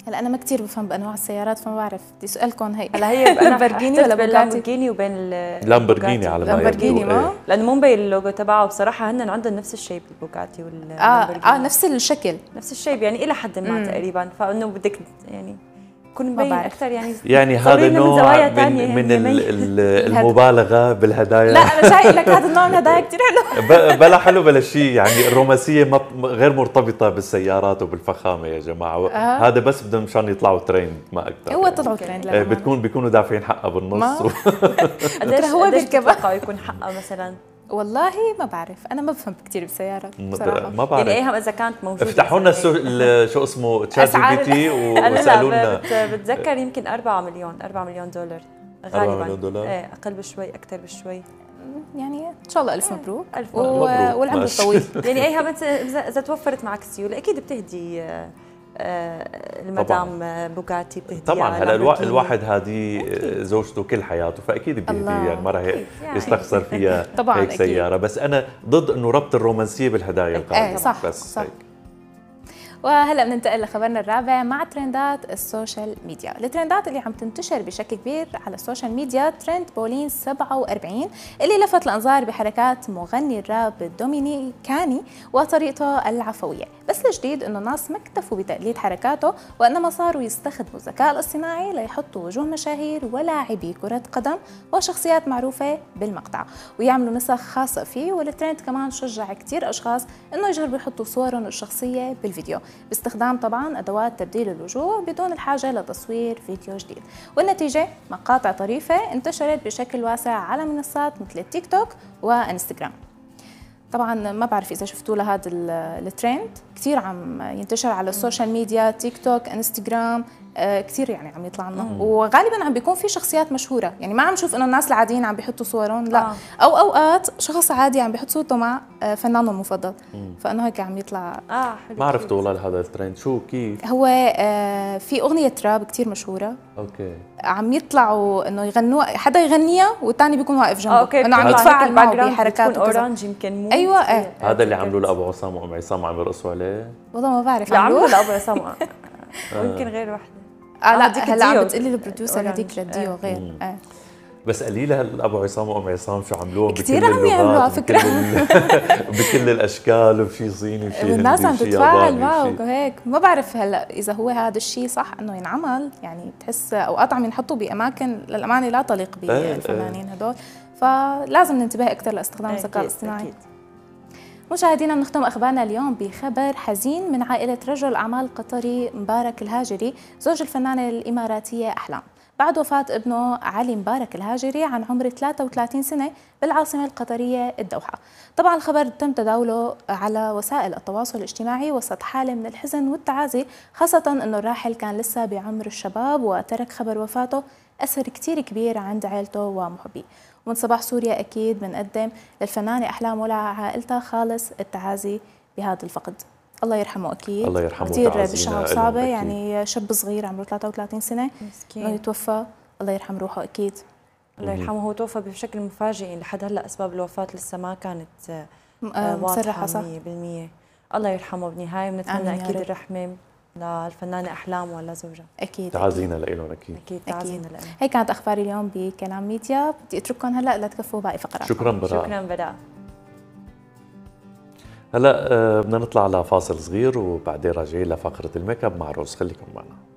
هلا انا ما كثير بفهم بانواع السيارات فما بعرف، بدي اسالكم هي. هلا هي انا لامبورجيني ولا بوجاتي؟ لامبورجيني وبين لامبورجيني على ما لامبورجيني ما لانه مو مبين اللوجو تبعه بصراحه. هن عندهم نفس الشيب البوجاتي واللامبورجيني. نفس الشكل، نفس الشيب يعني الى حد ما تقريبا. فانه بدك يعني يكون مبين اكثر يعني هذا نوع من المبالغه بالهدايا. لا انا جاي لك هذا النوع من الهدايا كثير حلو. بلا حلو بلا شيء، يعني الرومانسيه غير مرتبطه بالسيارات وبالفخامه يا جماعه. هذا بس بدهم مشان يطلعوا ترند ما اكثر. هو طلعوا ترند بيكونوا دافعين حقها بالنص. قديش هو بتتوقعوا يكون حقها مثلا؟ والله ما بعرف، انا ما بفهم كثير بالسيارات بصراحه. ما بعرف يعني ايهم اذا كانت موجوده. افتحوا لنا شو اسمه تشات جي بي تي وسالونا. بتذكر يمكن 4 مليون دولار غالبا. 4 مليون دولار ايه اقل بشوي اكثر بشوي. يعني ان شاء الله الف مبروك. الف مبروك والعمر الطويل. يعني ايهم اذا توفرت معك سيوله اكيد بتهدي المدام بوجاتي، بتهدي طبعا. هلا الواحد هذه زوجته كل حياته فاكيد بيهديها، يعني ما راح يستخسر فيها هيك سياره. بس انا ضد انه ربط الرومانسيه بالهدايا القادمه. صح بس صح. وهلا بننتقل لخبرنا الرابع مع ترندات السوشيال ميديا. الترندات اللي عم تنتشر بشكل كبير على السوشيال ميديا ترند بولين 47 اللي لفت الانظار بحركات مغني الراب دومينيكاني وطريقته العفويه. بس الجديد انه الناس ما اكتفوا بتقليد حركاته وانما صاروا يستخدموا الذكاء الاصطناعي ليحطوا وجوه مشاهير ولاعبي كره قدم وشخصيات معروفه بالمقطع ويعملوا نسخ خاصه فيه. والترند كمان شجع كثير اشخاص انه يجربوا يحطوا صورهم الشخصيه بالفيديو باستخدام طبعا ادوات تبديل الوجوه بدون الحاجه لتصوير فيديو جديد. والنتيجه مقاطع طريفه انتشرت بشكل واسع على منصات مثل التيك توك وانستغرام. طبعا ما بعرف اذا شفتوا لهذا الترند كثير عم ينتشر على السوشيال ميديا، تيك توك، انستغرام، كثير يعني عم يطلع لنا. وغالبا عم بيكون في شخصيات مشهوره، يعني ما عم نشوف انه الناس العاديين عم بيحطوا صورهم، لا او اوقات شخص عادي عم بيحط صورته مع فنانه المفضل، فانه هيك عم يطلع. حلو. ما عرفت والله هذا الترند شو كيف هو. في اغنيه راب كثير مشهوره، اوكي، عم يطلعوا انه يغنوها، حدا يغنيها والثاني بيكون واقف جنبه، اوكي، انه عم يتفاعل معه بحركات اورانج يمكن مو. ايوه هذا اللي عملوه لابو عصام وام عصام عم يرقصوا عليه. والله ما بعرف عملوه لابو عصام يمكن غير وحده. لا هلا عم بتقولي البروديوسر هذيك للديو غير. بس قليله ابو عصام وام عصام شو عملوها كثير عم يعملوا على فكره بكل الاشكال، وفي صيني وفي والناس عم تتفاعل معه وهيك. ما بعرف هلا اذا هو هذا الشيء صح انه ينعمل، يعني بتحس اوقات عم ينحطوا باماكن للامانه لا تليق بالفنانين هدول، فلازم ننتبه اكثر لاستخدام الذكاء الاصطناعي. مشاهدينا بنختم اخبارنا اليوم بخبر حزين من عائله رجل الاعمال القطري مبارك الهاجري زوج الفنانه الاماراتيه احلام بعد وفاه ابنه علي مبارك الهاجري عن عمر 33 سنه بالعاصمه القطريه الدوحه. طبعا الخبر تم تداوله على وسائل التواصل الاجتماعي وسط حاله من الحزن والتعازي، خاصه انه الراحل كان لسه بعمر الشباب وترك خبر وفاته اثر كثير كبير عند عائلته ومحبيه. ومن صباح سوريا اكيد بنقدم للفنانه احلام ولعائلتها خالص التعازي بهذا الفقد. الله يرحمه اكيد. الله يرحمه. كثير بشعه وصعبه، يعني شاب صغير عمره 33 سنه انه يتوفى. الله يرحم روحه اكيد. الله يرحمه. هو توفى بشكل مفاجئ، لحد هلا اسباب الوفاه لسه ما كانت واضحه 100%. الله يرحمه بالنهايه. بنتمنى اكيد الرحمه للفنانه احلام ولزوجها. اكيد. تعازينا لهم اكيد تعازينا لهم. هي كانت اخبار اليوم بكلام ميديا. بدي اترككم هلا لتكفوا باقي فقرات. شكرا براء. شكرا براء. هلا بدنا نطلع لفاصل صغير وبعدين راجعين لفقره الميك اب مع روز. خليكم معنا.